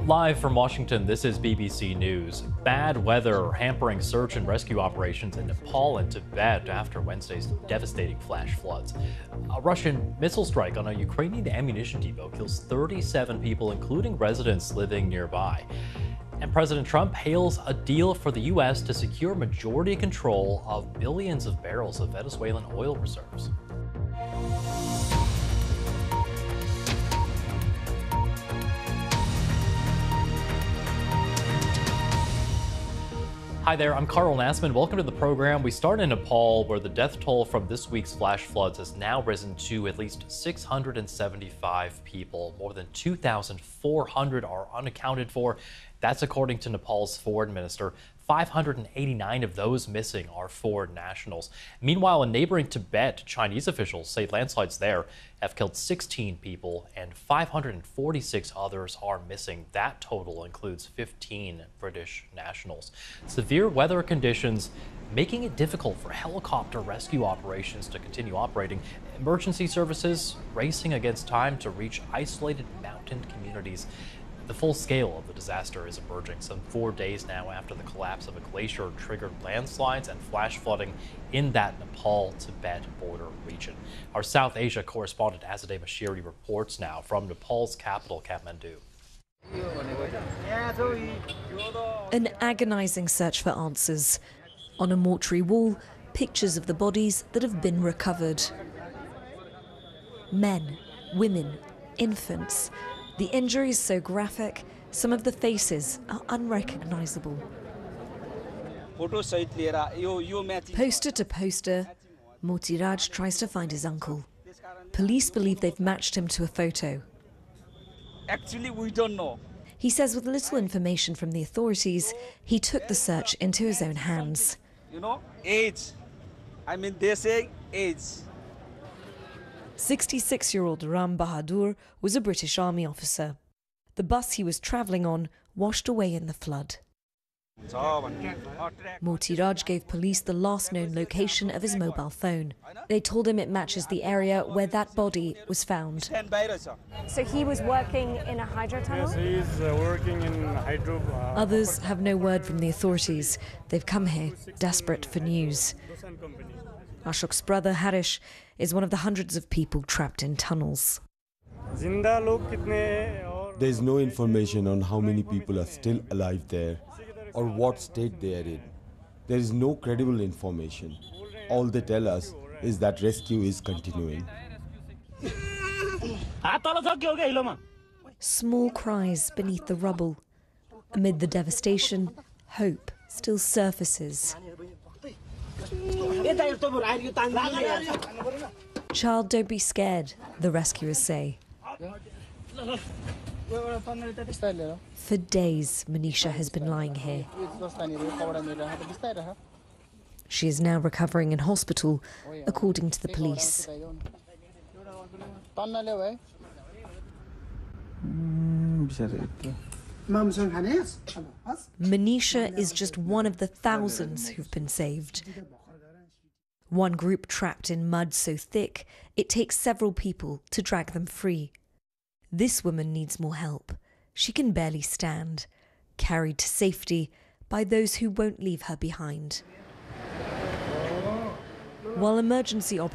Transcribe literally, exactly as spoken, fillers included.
Live from Washington, this is B B C News. Bad weather hampering search and rescue operations in Nepal and Tibet after Wednesday's devastating flash floods. A Russian missile strike on a Ukrainian ammunition depot kills thirty-seven people, including residents living nearby. And President Trump hails a deal for the U S to secure majority control of billions of barrels of Venezuelan oil reserves. Hi there, I'm Carl Nassman. Welcome to the program. We start in Nepal, where the death toll from this week's flash floods has now risen to at least six hundred seventy-five people. More than two thousand four hundred are unaccounted for. That's according to Nepal's foreign minister. five hundred eighty-nine of those missing are foreign nationals. Meanwhile, in neighboring Tibet, Chinese officials say landslides there have killed sixteen people and five hundred forty-six others are missing. That total includes fifteen British nationals. Severe weather conditions making it difficult for helicopter rescue operations to continue operating. Emergency services racing against time to reach isolated mountain communities. The full scale of the disaster is emerging some four days now after the collapse of a glacier triggered landslides and flash flooding in that Nepal-Tibet border region. Our South Asia correspondent Azadeh Mashiri reports now from Nepal's capital, Kathmandu. An agonizing search for answers. On a mortuary wall, pictures of the bodies that have been recovered. Men, women, infants. The injuries so graphic, some of the faces are unrecognizable. Poster to poster, Motiraj tries to find his uncle. Police believe they've matched him to a photo. Actually, we don't know. He says with little information from the authorities, he took the search into his own hands. You know, age. I mean, they say age. sixty-six-year-old Ram Bahadur was a British Army officer. The bus he was travelling on washed away in the flood. Motiraj gave police the last known location of his mobile phone. They told him it matches the area where that body was found. So he was working in a hydro tunnel? Yes, he is uh, working in hydro. Uh, Others have no word from the authorities. They've come here desperate for news. Ashok's brother Harish is one of the hundreds of people trapped in tunnels. There's no information on how many people are still alive there or what state they are in. There is no credible information. All they tell us is that rescue is continuing. Small cries beneath the rubble. Amid the devastation, hope still surfaces. Child, don't be scared, the rescuers say. For days, Manisha has been lying here. She is now recovering in hospital, according to the police. Manisha is just one of the thousands who've been saved. One group trapped in mud so thick, it takes several people to drag them free. This woman needs more help. She can barely stand, carried to safety by those who won't leave her behind. While emergency operators